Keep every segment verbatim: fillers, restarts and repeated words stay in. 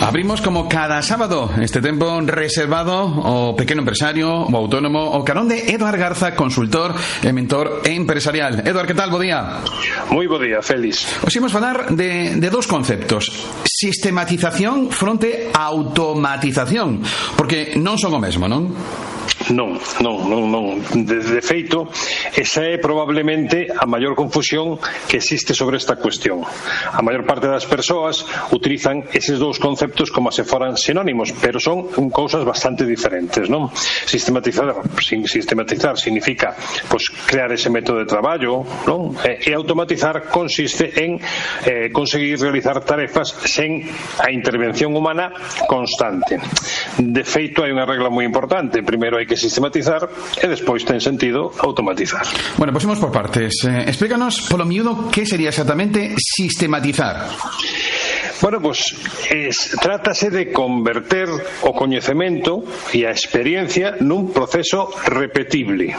Abrimos como cada sábado este tempo reservado ao pequeno empresario, o autónomo, o carón de Eduard Garza, consultor e mentor empresarial. Eduard, que tal? Bo día. Moi bo día, Félix. Os imos falar de, de dous conceptos: sistematización fronte a automatización, porque non son o mesmo, non? Non, non, non, non. De, de feito, esa é probablemente a maior confusión que existe sobre esta cuestión. A maior parte das persoas utilizan eses dous conceptos como se foran sinónimos, pero son cousas bastante diferentes, non? Sistematizar, sistematizar significa pues, crear ese método de traballo, non? E, e automatizar consiste en eh, conseguir realizar tarefas sen a intervención humana constante. De feito, hai unha regla moi importante. Primeiro hai que sistematizar e despois ten sentido automatizar. Bueno, pues imos por partes. Eh, explícanos polo miúdo que sería exactamente sistematizar. Bueno, pues es, trátase de converter o coñecemento e a experiencia nun proceso repetible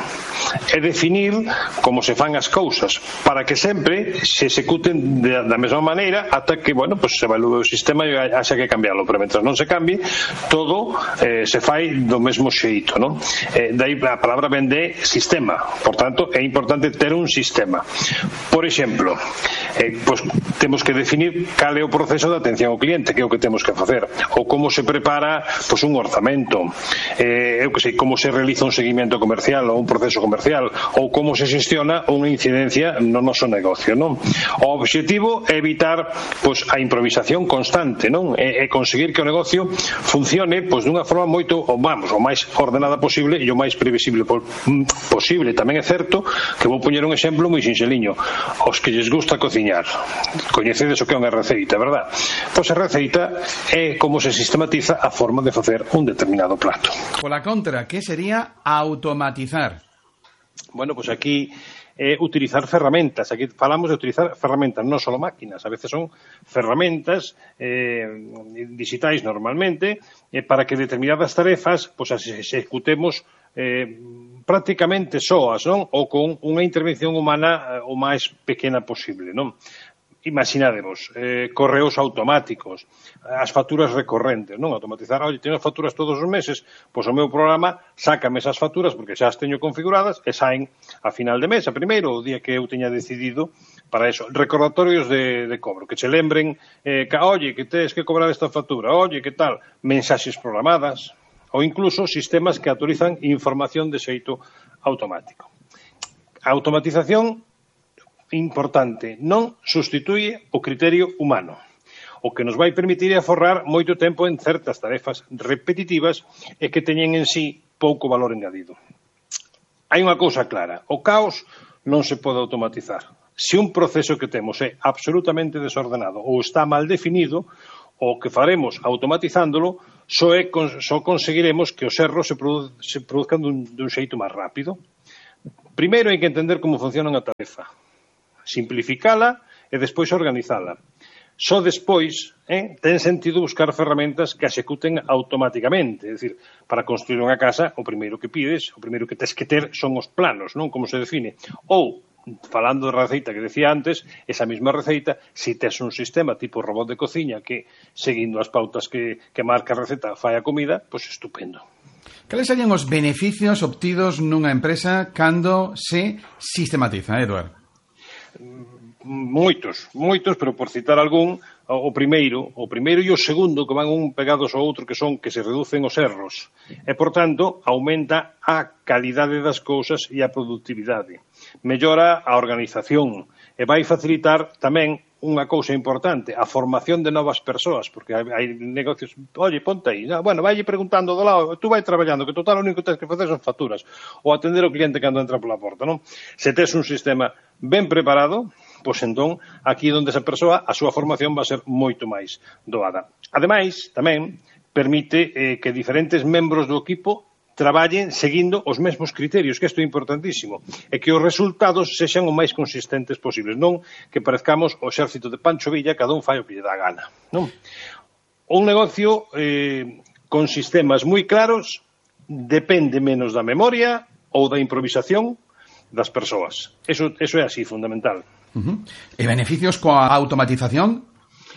e definir como se fan as cousas para que sempre se executen de, da mesma maneira ata que, bueno, pues se evalúe o sistema e haxa que cambiarlo, pero mentre non se cambie todo eh, se fai do mesmo xeito, non? Eh, dai a palabra ven de sistema, por tanto é importante ter un sistema. Por exemplo, eh, pues, temos que definir cal é o proceso de atención ao cliente, que é o que temos que facer, ou como se prepara pues, un orzamento, eh, eu que sei, como se realiza un seguimento comercial ou un proceso comercial, ou como se xestiona unha incidencia no noso negocio, non? O obxectivo é evitar pues, a improvisación constante, non? E, e conseguir que o negocio funcione pues, dunha forma moito, ou vamos, o máis ordenada posible e o máis previsible posible. Tamén é certo que vou poñer un exemplo moi sinxeliño. Os que lles gusta cociñar, coñecedes o que é unha receita, verdad? Pois a receita é como se sistematiza a forma de facer un determinado plato. Pola contra, que sería automatizar? Bueno, pois pues aquí é utilizar ferramentas. Aquí falamos de utilizar ferramentas, non só máquinas. A veces son ferramentas eh, digitais normalmente eh, para que determinadas tarefas pues, as executemos eh, prácticamente soas, non? Ou con unha intervención humana eh, o máis pequena posible, non? Imaginadevos, eh, correos automáticos, as facturas recorrentes, non? Automatizar, oye, teño as facturas todos os meses, pois o meu programa sácame esas facturas porque xa as teño configuradas e saen a final de mes, a primeiro, o día que eu teña decidido para eso. Recordatorios de, de cobro, que che lembren, eh, que, oye, que tens que cobrar esta factura, oye, que tal, mensaxes programadas, ou incluso sistemas que actualizan información de xeito automático. A automatización importante, non sustituye o criterio humano. O que nos vai permitir é aforrar moito tempo en certas tarefas repetitivas e que teñen en sí pouco valor engadido. Hai unha cousa clara, o caos non se pode automatizar. Se un proceso que temos é absolutamente desordenado ou está mal definido, o que faremos automatizándolo só, é, só conseguiremos que os erros se, produ se produzcan dun, dun xeito máis rápido. Primeiro hai que entender como funciona unha tarefa, simplificala e despois organizala. Só despois eh, ten sentido buscar ferramentas que executen automáticamente. É dicir, para construir unha casa, o primeiro que pides, o primeiro que tes que ter son os planos, non? Como se define. Ou, falando da receita que decía antes, esa mesma receita, se tes un sistema tipo robot de cociña que, seguindo as pautas que, que marca a receta, fai a comida, pois estupendo. Cales serían os beneficios obtidos nunha empresa cando se sistematiza, Eduard? Moitos, moitos, pero por citar algún, o primeiro, o primeiro e o segundo que van un pegados ao outro, que son que se reducen os erros e, por tanto, aumenta a calidade das cousas e a productividade. Mellora a organización e vai facilitar tamén unha cousa importante, a formación de novas persoas, porque hai, hai negocios, oye, ponte aí, no, bueno, vai preguntando do lado, tú vai traballando, que total o único que tens que facer son facturas, ou atender o cliente cando entra pola porta, non? Se tes un sistema ben preparado, pois entón, aquí onde esa persoa, a súa formación vai ser moito máis doada. Ademais, tamén, permite eh, que diferentes membros do equipo traballen seguindo os mesmos criterios, que isto é importantísimo, e que os resultados sexan o máis consistentes posibles, non que parezcamos o exército de Pancho Villa, cada un fai o que lle dá gana, non? Un negocio eh, con sistemas moi claros depende menos da memoria ou da improvisación das persoas. Eso, eso é así, fundamental. Uh-huh. E beneficios coa automatización?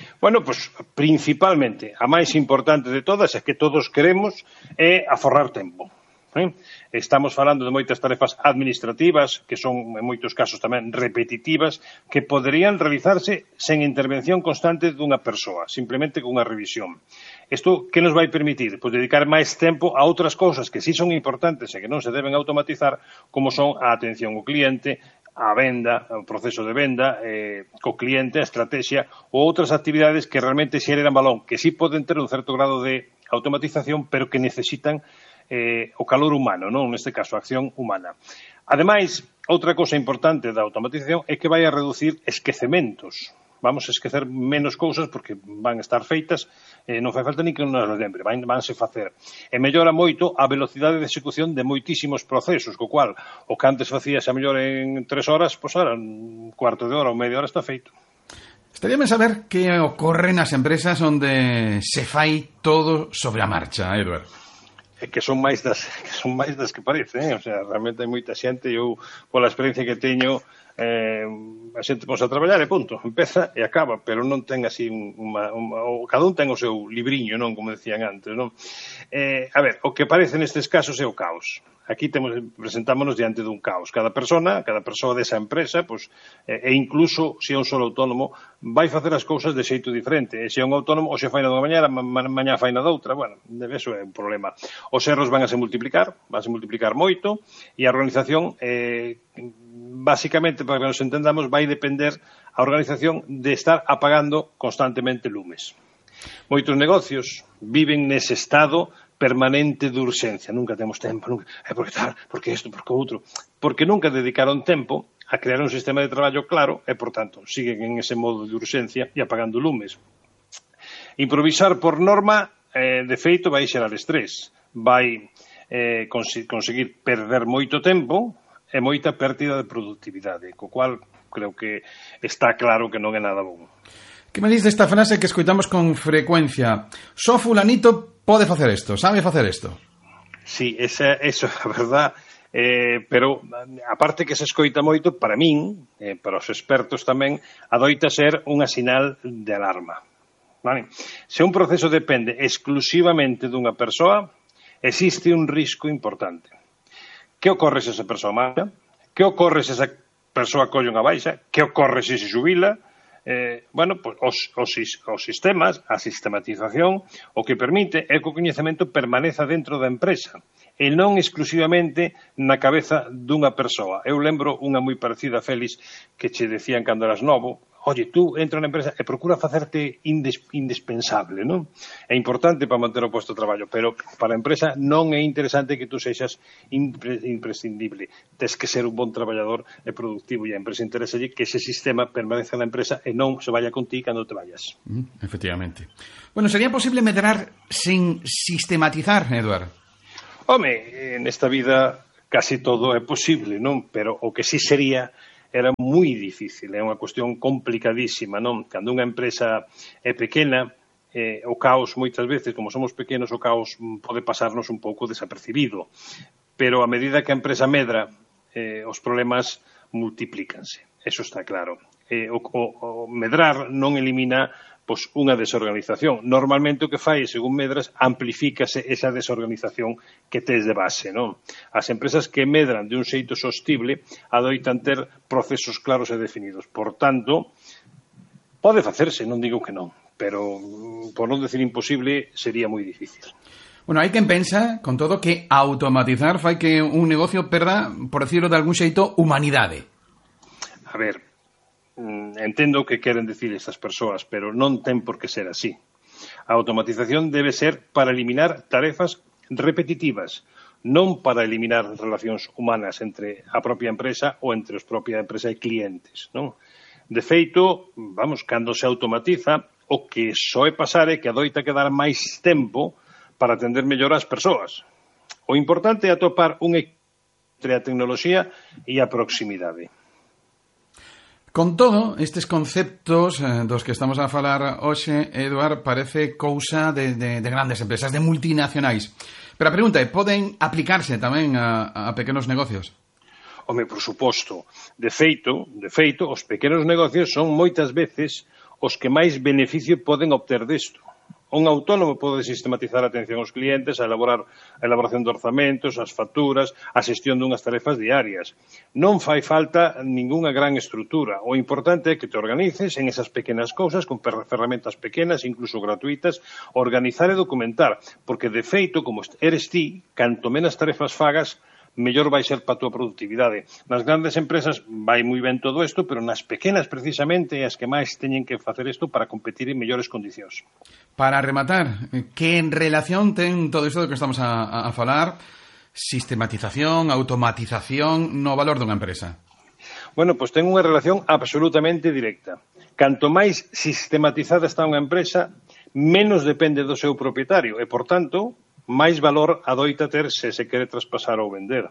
Bueno, pois, principalmente, a máis importante de todas é que todos queremos é aforrar tempo. Eh? Estamos falando de moitas tarefas administrativas, que son, en moitos casos tamén, repetitivas, que poderían realizarse sen intervención constante dunha persoa, simplemente con unha revisión. Isto, que nos vai permitir? Pois dedicar máis tempo a outras cousas que sí son importantes e que non se deben automatizar, como son a atención ao cliente, a venda, o proceso de venda, eh, co cliente, a estrategia ou outras actividades que realmente xeran valor, que sí poden ter un certo grado de automatización, pero que necesitan eh, o calor humano, non? Neste caso, a acción humana. Ademais, outra cousa importante da automatización é que vai a reducir esquecementos. Vamos a esquecer menos cousas porque van a estar feitas, eh, non fai falta ni que nos lembre, van, vanse facer. E mellora moito a velocidade de execución de moitísimos procesos, co cual o que antes facías a mellor en tres horas, pois ahora un cuarto de hora ou media hora está feito. Estaría ben saber que ocorre nas empresas onde se fai todo sobre a marcha, Edward. É que son máis das que son máis das que parece, eh? O sea, realmente hai moita xente, eu pola experiencia que teño, eh, a xente pos a traballar e punto, empeza e acaba, pero non ten así unha, unha, o, cada un ten o seu libriño, non, como decían antes, non? Eh, a ver, o que parece nestes casos é o caos. Aquí temos, presentámonos diante dun caos. Cada persona, cada persoa desa empresa, pois, e incluso se é un solo autónomo, vai facer as cousas de xeito diferente. E se é un autónomo, ou se fai na dunha mañana, ma, mañá fai na doutra, bueno, eso é un problema. Os erros van a se multiplicar, van a se multiplicar moito, e a organización, eh, basicamente, para que nos entendamos, vai depender a organización de estar apagando constantemente lumes. Moitos negocios viven nese estado permanente de urxencia. Nunca temos tempo, nunca, é porque tal, porque isto, porque outro. Porque nunca dedicaron tempo a crear un sistema de traballo claro e, por tanto, siguen en ese modo de urxencia e apagando lumes. Improvisar por norma, eh, de feito, vai xerar estrés. Vai eh, cons- conseguir perder moito tempo e moita pérdida de productividade, co cual creo que está claro que non é nada bom. Que me diz desta frase que escoitamos con frecuencia? Só fulanito pode facer isto, sabe facer isto. Sí, esa, eso é a verdad, eh, pero a parte que se escoita moito, para min, eh, para os expertos tamén, adoita ser unha sinal de alarma. Vale? Se un proceso depende exclusivamente dunha persoa, existe un risco importante. Que ocorre se esa persoa marcha? Que ocorre se esa persoa colle unha baixa? Que ocorre se se xubila? Eh, bueno, pues, os, os, os sistemas, a sistematización, o que permite é que o coñecemento permaneza dentro da empresa e non exclusivamente na cabeza dunha persoa. Eu lembro unha moi parecida, Félix, que che decían cando eras novo: oye, tú entra na empresa e procura facerte indes, indispensable, non? É importante para manter o posto de traballo, pero para a empresa non é interesante que tú sexas impre, imprescindible. Tes que ser un bon traballador e productivo, e a empresa interesa que ese sistema permaneza na empresa e non se vaya con ti cando te vayas. Mm, efectivamente. Bueno, sería posible medrar sin sistematizar, Edward? Home, nesta vida casi todo é posible, non? Pero o que sí sería era moi difícil, é unha cuestión complicadísima, non? Cando unha empresa é pequena, eh, o caos moitas veces, como somos pequenos, o caos pode pasarnos un pouco desapercibido, pero a medida que a empresa medra, eh, os problemas multiplícanse, eso está claro. Eh, o, o, o medrar non elimina pois unha desorganización. Normalmente o que fai, según medras, amplifícase esa desorganización que tes de base, non? As empresas que medran de un xeito sostible adoitan ter procesos claros e definidos. Por tanto, pode facerse, non digo que non, pero por non decir imposible, sería moi difícil. Bueno, hai quen pensa, con todo, que automatizar fai que un negocio perda, por decirlo de algún xeito, humanidade. A ver, entendo o que queren decir estas persoas, pero non ten por que ser así. A automatización debe ser para eliminar tarefas repetitivas, non para eliminar relacións humanas entre a propia empresa ou entre a propia empresa e clientes, non? De feito, vamos, cando se automatiza, o que soe pasar é que adoita quedar máis tempo para atender mellor as persoas. O importante é atopar un equilibrio entre a tecnoloxía e a proximidade. Con todo, estes conceptos eh, dos que estamos a falar hoxe, Edward, parece cousa de, de, de grandes empresas, de multinacionais. Pero a pregunta é, poden aplicarse tamén a, a pequenos negocios? Home, por suposto. De feito, de feito, os pequenos negocios son moitas veces os que máis beneficio poden obter desto. Un autónomo pode sistematizar a atención aos clientes, a elaborar a elaboración de orzamentos, as facturas, a xestión dunhas tarefas diarias. Non fai falta ningunha gran estrutura. O importante é que te organices en esas pequenas cousas, con ferramentas pequenas, incluso gratuitas, organizar e documentar. Porque, de feito, como eres ti, canto menos tarefas fagas, mellor vai ser para a tua productividade. Nas grandes empresas vai moi ben todo isto, pero nas pequenas, precisamente, é as que máis teñen que facer isto para competir en mellores condicións. Para rematar, que en relación ten todo isto do que estamos a, a falar, sistematización, automatización no valor dunha empresa? Bueno, pois ten unha relación absolutamente directa. Canto máis sistematizada está unha empresa, menos depende do seu propietario e, por tanto, máis valor adoita ter se se quere traspasar ou vender.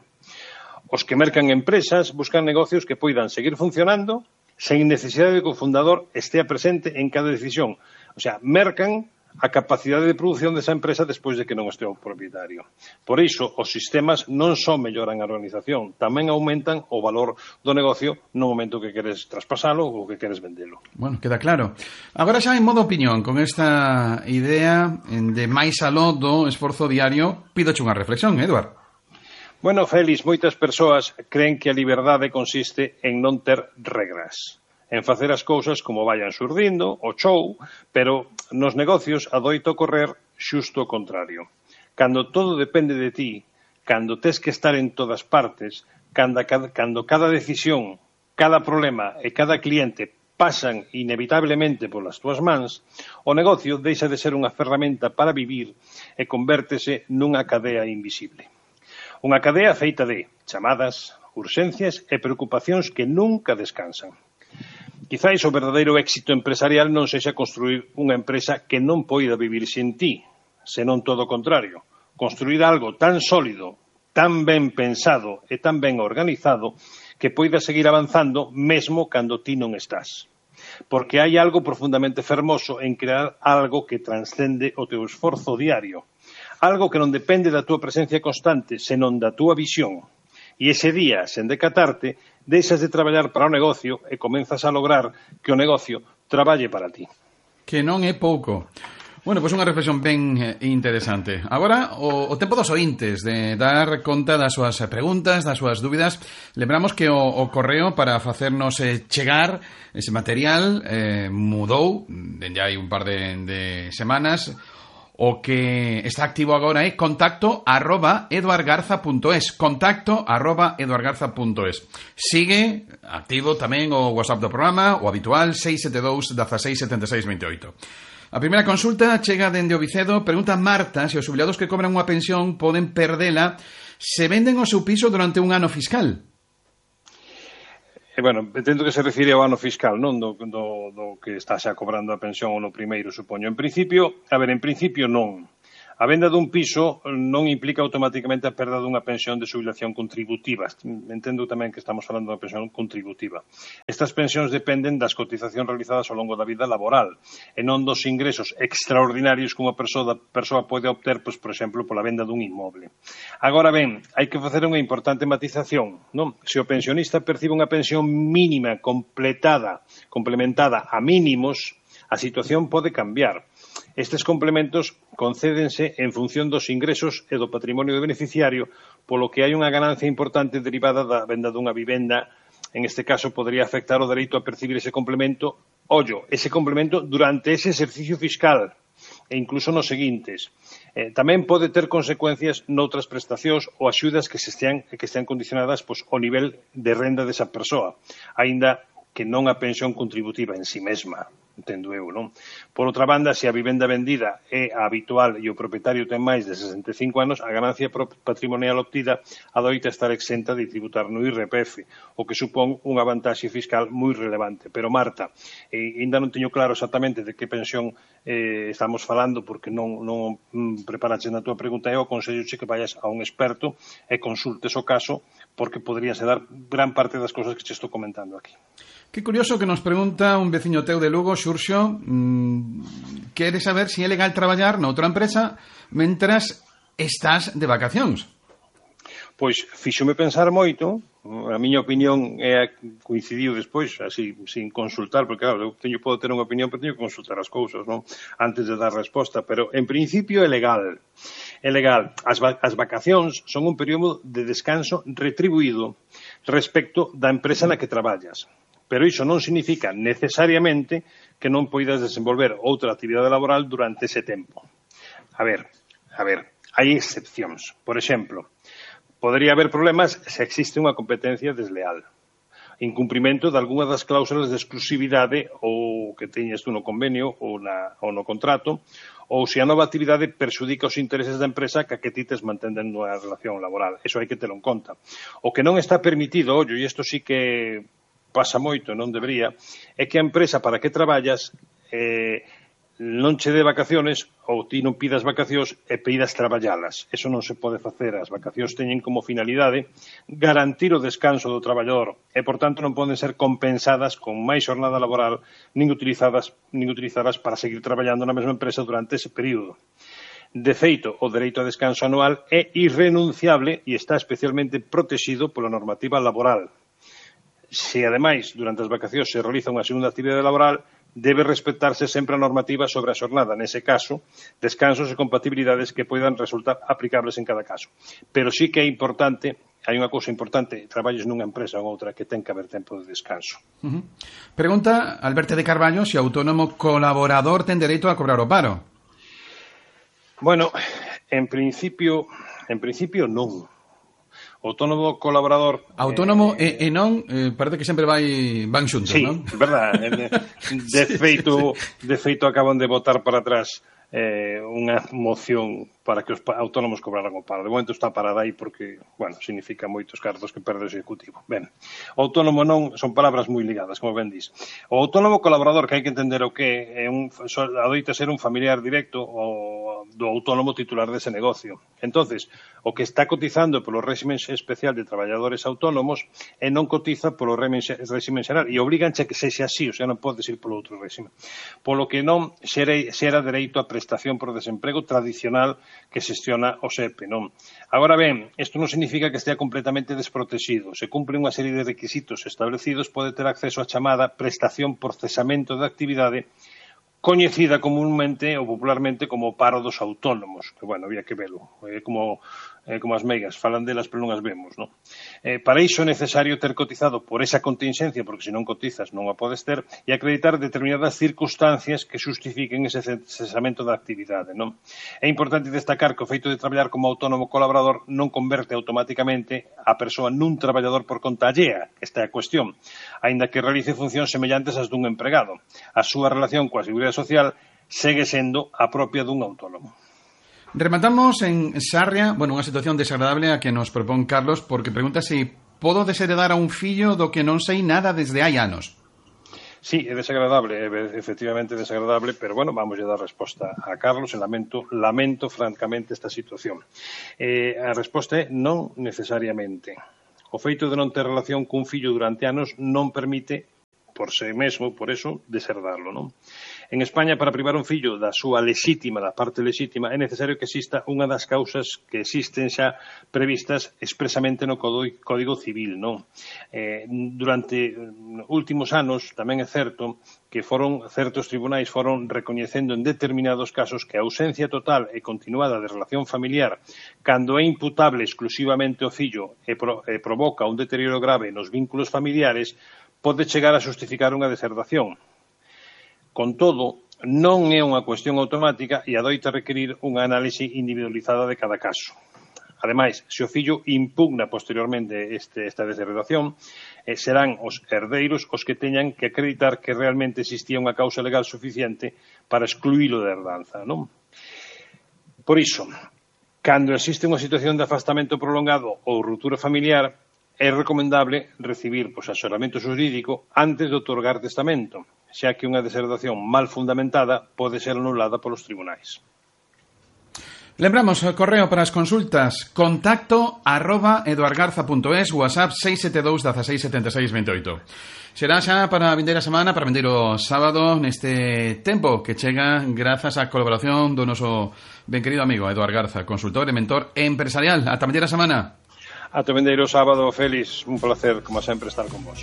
Os que mercan empresas buscan negocios que poidan seguir funcionando sen necesidade de que o fundador estea presente en cada decisión. O sea, mercan a capacidade de produción desa empresa despois de que non este o propietario. Por iso, os sistemas non só melloran a organización, tamén aumentan o valor do negocio no momento que queres traspasalo ou que queres vendelo. Bueno, queda claro. Agora xa en modo opinión, con esta idea de máis aló do esforzo diario, pidoche unha reflexión, Eduard. Bueno, Félix, moitas persoas creen que a liberdade consiste en non ter regras, en facer as cousas como vayan surdindo, o show, pero nos negocios adoita ocorrer xusto o contrario. Cando todo depende de ti, cando tes que estar en todas partes, cando, cando cada decisión, cada problema e cada cliente pasan inevitablemente polas túas mans, o negocio deixa de ser unha ferramenta para vivir e convértese nunha cadea invisible. Unha cadea feita de chamadas, urxencias e preocupacións que nunca descansan. Quizáis o verdadeiro éxito empresarial non sexa construir unha empresa que non poida vivir sin ti, senón todo o contrario. Construir algo tan sólido, tan ben pensado e tan ben organizado que poida seguir avanzando mesmo cando ti non estás. Porque hai algo profundamente fermoso en crear algo que transcende o teu esforzo diario. Algo que non depende da túa presencia constante, senón da túa visión. E ese día, sen decatarte, deixas de traballar para o negocio e comenzas a lograr que o negocio traballe para ti. Que non é pouco. Bueno, pois pues unha reflexión ben interesante. Agora, o, o tempo dos ointes de dar conta das súas preguntas, das súas dúbidas. Lembramos que o, o correo para facernos eh, chegar ese material eh, mudou, dende hai un par de, de semanas. O que está activo agora é contacto arroba eduardgarza punto es. Contacto arroba eduardgarza punto es. Sigue activo tamén o WhatsApp do programa, o habitual seis sete dous, dezasseis, setenta e seis, veinte e oito. A primeira consulta chega dende o Vicedo. Pregunta Marta se os xubilados que cobran unha pensión poden perdela se venden o seu piso durante un ano fiscal. E, bueno, entendo que se refire ao ano fiscal, non do, do, do que está xa cobrando a pensión no primeiro, supoño. En principio, a ver, en principio non. A venda dun piso non implica automáticamente a perda dunha pensión de xubilación contributiva. Entendo tamén que estamos falando dunha pensión contributiva. Estas pensións dependen das cotizacións realizadas ao longo da vida laboral e non dos ingresos extraordinarios que unha persoa, persoa pode obter, pois, por exemplo, pola venda dun inmoble. Agora ben, hai que facer unha importante matización, non? Se o pensionista percibe unha pensión mínima completada, complementada a mínimos, a situación pode cambiar. Estes complementos concédense en función dos ingresos e do patrimonio do beneficiario, polo que hai unha ganancia importante derivada da venda dunha vivenda. En este caso, podría afectar o dereito a percibir ese complemento, ollo, ese complemento durante ese exercicio fiscal e incluso nos seguintes. Eh, tamén pode ter consecuencias noutras prestacións ou axudas que se estean, que estean condicionadas pois, ao nivel de renda desa persoa, aínda que non a pensión contributiva en si mesma, entendo eu, non? Por outra banda, se a vivenda vendida é a habitual e o propietario ten máis de sesenta e cinco anos, a ganancia patrimonial obtida adoita estar exenta de tributar no I R P F, o que supón unha vantaxe fiscal moi relevante. Pero, Marta, eh, ainda non teño claro exactamente de que pensión eh, estamos falando, porque non, non mm, preparaches na túa pregunta. Eu aconselloche que vayas a un experto e consultes o caso, porque poderíase dar gran parte das cousas que che estou comentando aquí. Que curioso que nos pregunta un veciño teu de Lugo, Xurxo, mmm, quere saber se é legal traballar noutra empresa mentras estás de vacacións. Pois fíxome pensar moito, A miña opinión é coincidiu despois, así, sin consultar, porque claro, eu teño, podo ter unha opinión, pero teño que consultar as cousas, non? Antes de dar resposta, pero en principio é legal. É legal. As, va as vacacións son un período de descanso retribuído respecto da empresa na que traballas. Pero iso non significa necesariamente que non poidas desenvolver outra actividade laboral durante ese tempo. A ver, a ver, hai excepcións. Por exemplo, podería haber problemas se existe unha competencia desleal. Incumprimento de algunha das cláusulas de exclusividade ou que teñes tú no convenio ou, na, ou no contrato, ou se a nova actividade perxudica os intereses da empresa que a que ti tes mantendo a relación laboral. Eso hai que telo en conta. O que non está permitido, ollo, e isto sí que pasa moito, non debería, é que a empresa para que traballas eh, non che dé vacaciones ou ti non pidas vacacións e pidas traballalas. Eso non se pode facer. As vacacións teñen como finalidade garantir o descanso do traballador e, por tanto, non poden ser compensadas con máis xornada laboral nin utilizadas, nin utilizadas para seguir traballando na mesma empresa durante ese período. De feito, o dereito a descanso anual é irrenunciable e está especialmente protegido pola normativa laboral. Se, ademais, durante as vacacións se realiza unha segunda actividade laboral, debe respetarse sempre a normativa sobre a xornada, nese caso, descansos e compatibilidades que poidan resultar aplicables en cada caso. Pero sí que é importante, hai unha cousa importante, traballes nunha empresa ou outra que ten que haber tempo de descanso. Uh-huh. Pregunta Alberto de Carballo se o autónomo colaborador ten dereito a cobrar o paro. Bueno, en principio, en principio non. Autónomo colaborador... Autónomo eh, e, e non, eh, parece que sempre vai van xuntos, sí, non? Sí, verdad. De, de, feito, de feito acaban de botar para atrás eh, unha moción para que os autónomos cobraran o paro. De momento está parada aí porque, bueno, significa moitos cartos que perde o executivo. Ben, o autónomo non son palabras moi ligadas, como ben dis. O autónomo colaborador, que hai que entender o que é un, adoita ser un familiar directo o do autónomo titular dese negocio. Entonces, o que está cotizando polo réximen especial de traballadores autónomos e non cotiza polo réximen xeral e obliganche a que sexa así, o sea, non podes ir polo outro réximen. Polo que non xera dereito a prestación por desemprego tradicional que xestiona o S E P E, non? Agora ben, isto non significa que estea completamente desprotegido. Se cumpre unha serie de requisitos establecidos, pode ter acceso á chamada prestación por cesamento de actividade coñecida comúnmente ou popularmente como paro dos autónomos, que, bueno, había que velo, é como, é como as meigas, falan delas pero non as vemos, non? Eh, para iso é necesario ter cotizado por esa contingencia, porque se non cotizas non a podes ter, e acreditar determinadas circunstancias que justifiquen ese cesamento da actividade, non? É importante destacar que o feito de traballar como autónomo colaborador non converte automáticamente a persoa nun traballador por conta allea, esta é a cuestión, aínda que realice funcións semellantes ás dun empregado. A súa relación coa seguridade social segue sendo a propia dun autónomo. Rematamos en Sarria, bueno, unha situación desagradable a que nos propón Carlos, porque pregunta se podo desheredar a un fillo do que non sei nada desde hai anos. Sí, é desagradable, é efectivamente desagradable, pero bueno, vamos a dar resposta a Carlos, e lamento, lamento francamente esta situación. Eh, a resposta é non necesariamente. O feito de non ter relación cun fillo durante anos non permite por si mesmo, por eso, deserdarlo, non? En España, para privar un fillo da súa lexítima, da parte lexítima, é necesario que exista unha das causas que existen xa previstas expresamente no Código Civil, non? Eh, durante últimos anos, tamén é certo que foron certos tribunais foron recoñecendo en determinados casos que a ausencia total e continuada de relación familiar, cando é imputable exclusivamente ao fillo e, pro, e provoca un deterioro grave nos vínculos familiares, pode chegar a justificar unha deserdación. Con todo, non é unha cuestión automática e adoita requerir unha análise individualizada de cada caso. Ademais, se o fillo impugna posteriormente este, esta deserdación, eh, serán os herdeiros os que teñan que acreditar que realmente existía unha causa legal suficiente para excluílo da herdanza, non? Por iso, cando existe unha situación de afastamento prolongado ou ruptura familiar, é recomendable recibir pois, asesoramento xurídico antes de otorgar testamento, xa que unha deserdación mal fundamentada pode ser anulada polos tribunais. Lembramos o correo para as consultas, contacto arroba eduargarza punto es, WhatsApp seis sete dous, dieciséis, setenta e seis, veintioito. Será xa para a vindeira semana, para vindeiro sábado, neste tempo que chega grazas á colaboración do noso ben querido amigo Eduard Garza, consultor e mentor empresarial. Ata vindeira semana. ata o vendeiro sábado, Félix, un placer, como sempre, estar con vos.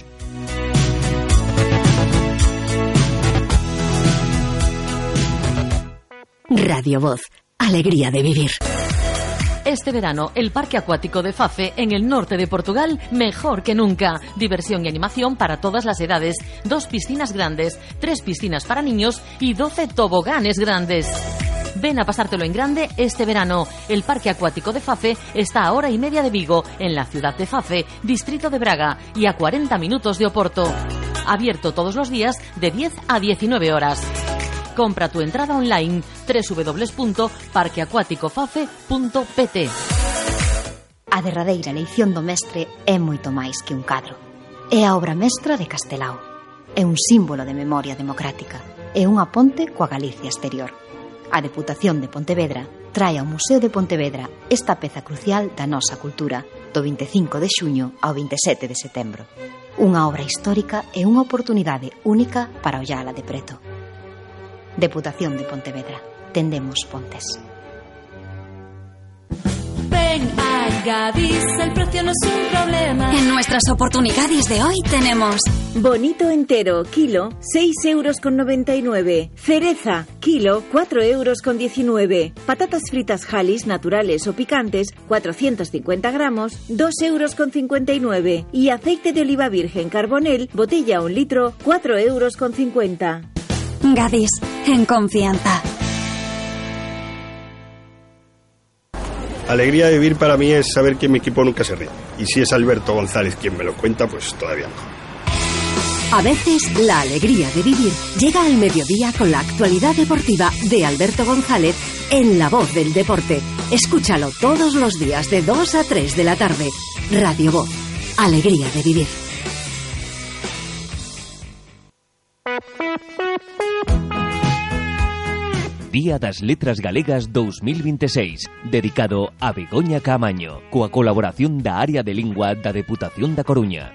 Radio Voz, alegría de vivir. Este verano, el Parque Acuático de Fafe, en el norte de Portugal, mejor que nunca. Diversión y animación para todas las edades. Dos piscinas grandes, tres piscinas para niños y doce toboganes grandes. Ven a pasártelo en grande este verano. El Parque Acuático de Fafe está a hora y media de Vigo, en la ciudad de Fafe, distrito de Braga, y a cuarenta minutos de Oporto. Abierto todos los días de diez a diecinueve horas. Compra tu entrada online doble u doble u doble u punto parque acuático fafe punto p t. A derradeira leición do mestre é moito máis que un cadro. É a obra mestra de Castelao. É un símbolo de memoria democrática. É unha ponte coa Galicia exterior. A Deputación de Pontevedra trae ao Museo de Pontevedra esta peza crucial da nosa cultura do vinte e cinco de xuño ao vinte e sete de setembro. Unha obra histórica e unha oportunidade única para ollala de preto. Deputación de Pontevedra. Tendemos pontes. Ven a Gadis, el precio no es un problema. En nuestras oportunidades de hoy tenemos bonito entero, kilo, seis euros con noventa y nueve. Cereza, kilo, cuatro euros con diecinueve. Patatas fritas Halis, naturales o picantes, cuatrocientos cincuenta gramos, dos euros con cincuenta y nueve. Y aceite de oliva virgen Carbonel, botella un litro, cuatro euros con cincuenta. Gadis, en confianza. Alegría de vivir para mí es saber que mi equipo nunca se rinde. Y si es Alberto González quien me lo cuenta, pues todavía mejor. A veces, la alegría de vivir llega al mediodía con la actualidad deportiva de Alberto González en La Voz del Deporte. Escúchalo todos los días de dos a tres de la tarde. Radio Voz, alegría de vivir. Día das Letras Galegas dos mil vinte e seis, dedicado a Begoña Caamaño, coa colaboración da área de lingua da Deputación da Coruña.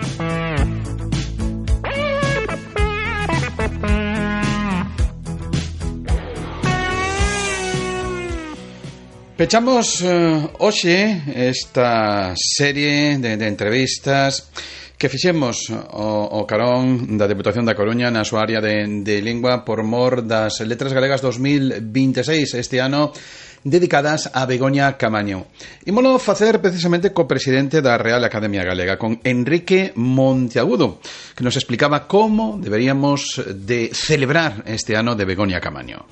Pechamos uh, hoxe esta serie de, de entrevistas que fixemos o, o carón da Deputación da Coruña na súa área de, de lingua por mor das Letras Galegas dos mil vinte e seis, este ano dedicadas a Begoña Caamaño. Ímolo facer precisamente co presidente da Real Academia Galega, con Enrique Monteagudo, que nos explicaba como deberíamos de celebrar este ano de Begoña Caamaño.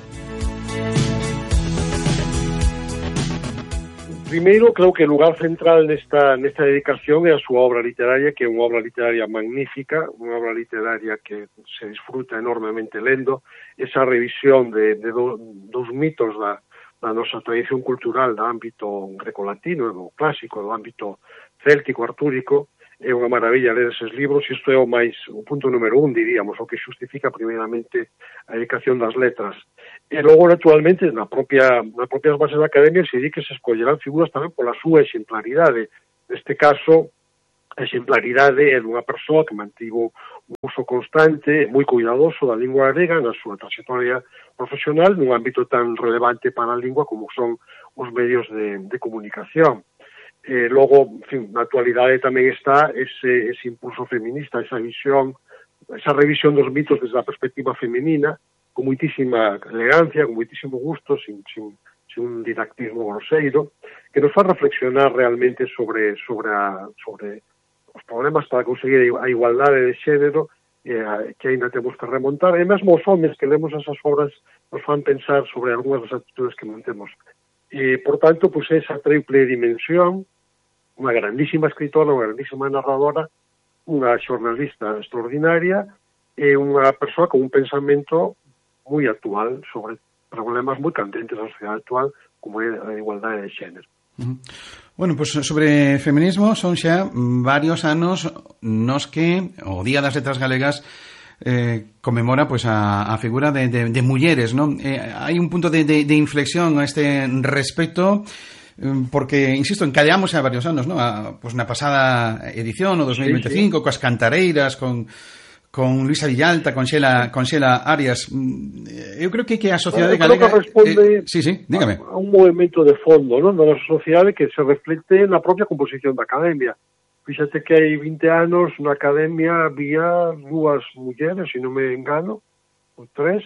Primeiro, creo que o lugar central nesta, nesta dedicación é a súa obra literaria, que é unha obra literaria magnífica, unha obra literaria que se disfruta enormemente lendo, esa revisión de, de do, dos mitos da, da nosa tradición cultural do ámbito grecolatino, do clásico, do ámbito céltico, artúrico, é unha maravilla ler eses libros, e isto é o máis, o punto número un, diríamos, o que justifica primeiramente a dedicación das letras. E logo, naturalmente, na propia, nas propias bases da Academia se di que se escollerán figuras tamén pola súa exemplaridade. Neste caso, a exemplaridade é dunha persoa que mantivo un uso constante, moi cuidadoso da lingua galega na súa trayectoria profesional nun ámbito tan relevante para a lingua como son os medios de, de comunicación. Eh, logo, en fin, na actualidade tamén está ese, ese impulso feminista, esa visión, esa revisión dos mitos desde a perspectiva femenina, con moitísima elegancia, con moitísimo gusto, sin, sin, sin un didactismo groseiro, que nos fa reflexionar realmente sobre, sobre, a, sobre os problemas para conseguir a igualdade de xénero eh, que ainda temos que remontar, e mesmo os homes que lemos esas obras nos fan pensar sobre algunhas das actitudes que mantemos. E, por tanto, pues, esa triple dimensión, unha grandísima escritora, unha grandísima narradora, unha xornalista extraordinaria e unha persoa con un pensamento moi actual sobre problemas moi candentes da sociedade actual, como é a igualdade de xénero. Uh-huh. Bueno, pues sobre feminismo son xa varios anos nos que o Día das Letras Galegas eh, conmemora pues a, a figura de, de, de mulleres, ¿no? Eh, hai un punto de, de, de inflexión a este respecto, porque, insisto, encadeamos a varios anos, ¿no? A, pues na pasada edición, o dos mil veinticinco, sí, sí, coas cantareiras, con con Luisa Villalta, con Xela, con Xela Arias. Eu creo que que a sociedade bueno, galega... Creo que responde eh, sí, sí, dígame. A, a un movimento de fondo, non, da nosa sociedade que se reflecte na propia composición da academia. Fíxate que hai vinte anos na academia había dúas mulleres, se non me engano, ou tres,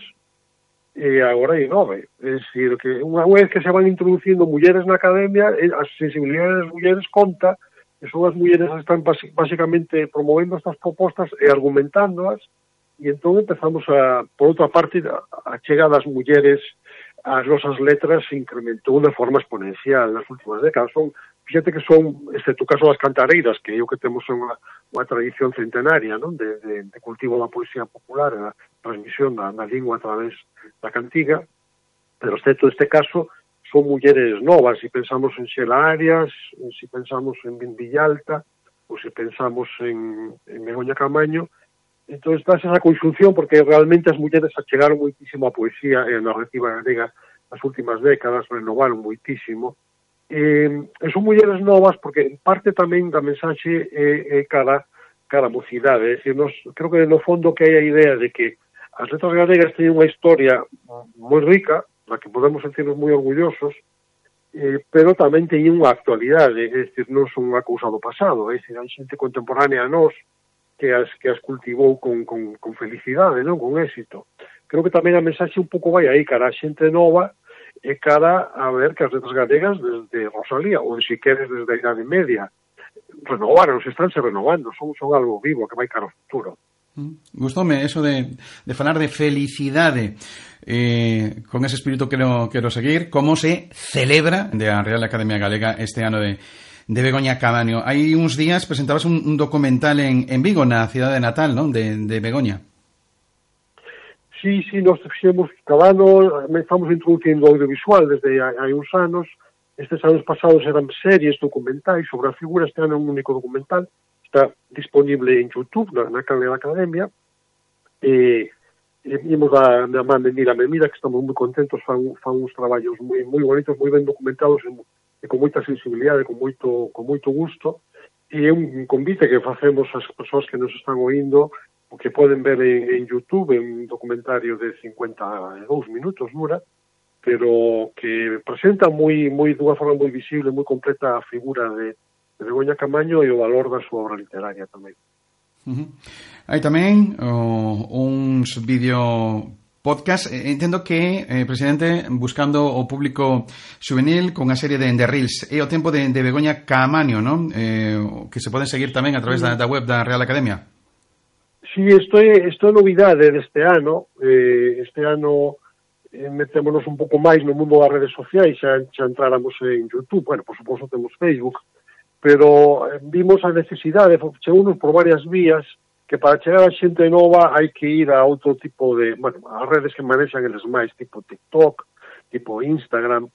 e agora hai nove. É dicir, que unha vez que se van introducindo mulleres na academia, as sensibilidades das mulleres conta, e son as mulleres que están basicamente promovendo estas propostas e argumentándoas, e entón empezamos a, por outra parte, a chegada das mulleres ás nosas letras se incrementou de forma exponencial nas últimas décadas. Son, fíxate que son, excepto o caso das cantareiras, que é o que temos unha, unha tradición centenaria, non? De, de, de cultivo da poesía popular, a transmisión da, da lingua a través da cantiga, pero excepto este caso son mulleres novas. Se pensamos en Xela Arias, se pensamos en Villalta, ou se pensamos en, en Begoña Camaño, entón está esa conxunción, porque realmente as mulleres achegaron moitísimo a poesía e a narrativa galega nas últimas décadas, renovaron moitísimo, e, e son mulleres novas porque en parte tamén da mensaxe é, é cara, cara a mocidade. É dicir, nos, creo que no fondo que hai a idea de que as letras galegas teñen unha historia moi rica, na que podemos sentirnos moi orgullosos, eh, pero tamén teñen unha actualidade, é dicir, non son unha cousa do pasado, é dicir, hai xente contemporánea a nós que as, que as cultivou con, con, con felicidade, non, con éxito. Creo que tamén a mensaxe un pouco vai aí, cara a xente nova, e cara a ver que as letras galegas desde Rosalía, ou se queres desde a Idade Media, renovaron, se están se renovando, son, son algo vivo que vai cara ao futuro. Gustoume eso de, de falar de felicidade, eh, con ese espírito quero, quero seguir. Como se celebra de a Real Academia Galega este ano de, de Begoña Camaño? Hai uns días presentabas un, un documental en, en Vigo, na cidade natal, non? De, de Begoña. Sí, sí, nos fixemos cada ano, estamos introducindo audiovisual desde hai uns anos. Estes anos pasados eran series documentais sobre a figura, este ano é un único documental. Está disponible en YouTube, na, na canal da Academia, e, e vimos da, da man de Mírame Mira, que estamos moi contentos, fan, fan uns traballos moi, moi bonitos, moi ben documentados, e, e con moita sensibilidade, con moito, con moito gusto, e é un convite que facemos ás persoas que nos están oindo, o que poden ver en, en YouTube, en un documentario de cincuenta e dous minutos dura, pero que presenta moi, moi dunha forma moi visible, moi completa a figura de de Begoña Camaño e o valor da súa obra literaria tamén. Uh-huh. Hai tamén oh, uns vídeo podcast. Entendo que, eh, presidente, buscando o público juvenil con a serie de, de Reels, é o tempo de, de Begoña Camaño, non? Eh, que se poden seguir tamén a través da, da web da Real Academia. Sí, isto é, isto é novidade deste ano. Eh, este ano eh, metémonos un pouco máis no mundo das redes sociais, xa, xa entráramos en YouTube, bueno, por suposto temos Facebook, pero vimos a necesidade, chegounos por varias vías, que para chegar a xente nova hai que ir a outro tipo de, bueno, a redes que manexan eles máis, tipo TikTok, tipo Instagram,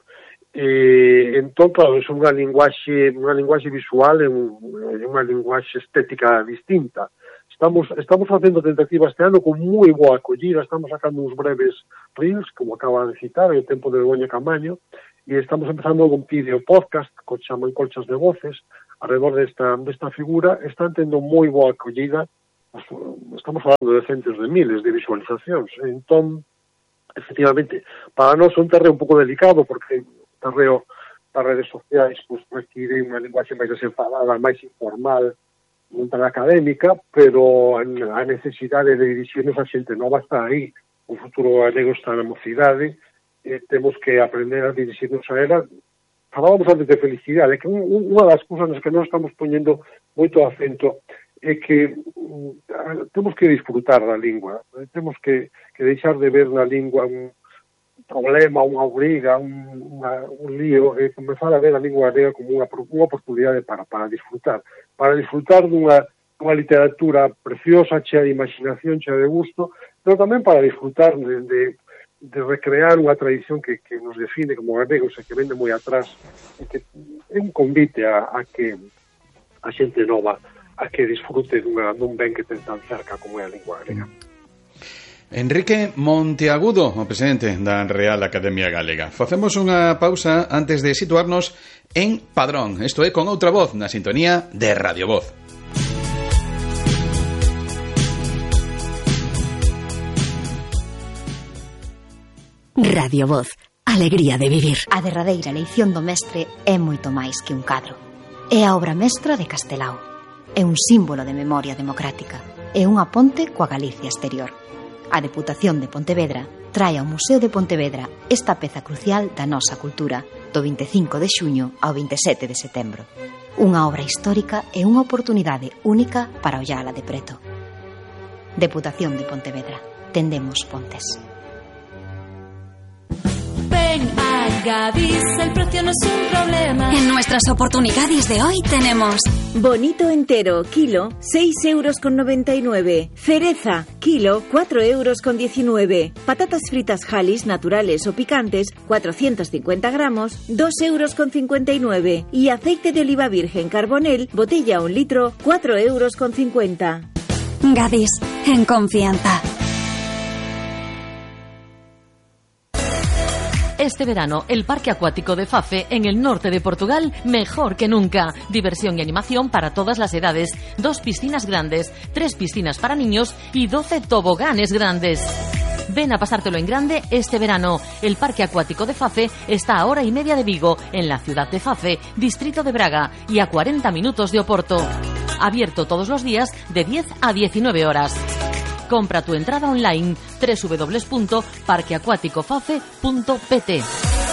e entón, claro, é unha linguaxe, unha linguaxe visual e unha linguaxe estética distinta. Estamos, estamos facendo tentativas este ano con moi boa acollida, estamos sacando uns breves reels, como acaba de citar, o tempo de Begoña Camaño, e estamos empezando con vídeo podcast, que chaman colchas de voces, alrededor desta, desta figura. Están tendo moi boa acollida, estamos falando de centos de miles de visualizacións. Entón, efectivamente, para nós é un terreo un pouco delicado, porque o terreo das redes sociais pues, require unha linguaxe máis desenfadada, máis informal, non tan académica, pero a necesidade de dirixirnos a xente nova está aí. O futuro galego está na mocidade, eh, temos que aprender a dirixirnos a ela. Falábamos antes de felicidade, que un, unha das cousas nas que nós estamos poñendo moito acento é que um, temos que disfrutar da lingua, eh, temos que, que deixar de ver na lingua un problema, unha obriga, un, unha, un lío, e comenzar a ver a lingua galega como unha, unha oportunidade para, para disfrutar, para disfrutar dunha, dunha literatura preciosa, chea de imaginación, chea de gusto, pero tamén para disfrutar de, de de recrear unha tradición que, que nos define como galegos e que vende moi atrás, e que é un convite a, a que a xente nova a que disfrute dunha, dun ben que ten tan cerca como é a lingua galega. Enrique Monteagudo, o presidente da Real Academia Galega. Facemos unha pausa antes de situarnos en Padrón. Isto é con outra voz na sintonía de Radio Voz. Radio Voz. Alegría de vivir. A derradeira eleición do mestre é moito máis que un cadro. É a obra mestra de Castelao. É un símbolo de memoria democrática. É unha ponte coa Galicia exterior. A Deputación de Pontevedra trae ao Museo de Pontevedra esta peza crucial da nosa cultura do vinte e cinco de xuño ao vinte e sete de setembro. Unha obra histórica e unha oportunidade única para ollala de preto. Deputación de Pontevedra. Tendemos pontes. Ven a Gadis, el precio no es un problema. En nuestras oportunidades de hoy tenemos bonito entero, kilo, seis euros con noventa y nueve. Cereza, kilo, cuatro euros con diecinueve. Patatas fritas Halis, naturales o picantes, cuatrocientos cincuenta gramos, dos euros con cincuenta y nueve. Y aceite de oliva virgen Carbonel, botella un litro, cuatro euros con cincuenta. Gadis, en confianza. Este verano, el Parque Acuático de Fafe, en el norte de Portugal, mejor que nunca. Diversión y animación para todas las edades. Dos piscinas grandes, tres piscinas para niños y doce toboganes grandes. Ven a pasártelo en grande este verano. El Parque Acuático de Fafe está a hora y media de Vigo, en la ciudad de Fafe, distrito de Braga, y a cuarenta minutos de Oporto. Abierto todos los días de diez a diecinueve horas. Compra tu entrada online doble u doble u doble u punto parque acuático fafe punto p t.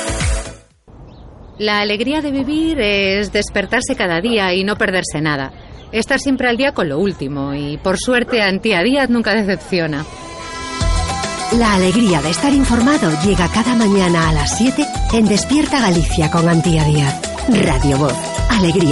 La alegría de vivir es despertarse cada día y no perderse nada. Estar siempre al día con lo último y, por suerte, Antía Díaz nunca decepciona. La alegría de estar informado llega cada mañana a las siete en Despierta Galicia con Antía Díaz. Radio Voz. Alegría.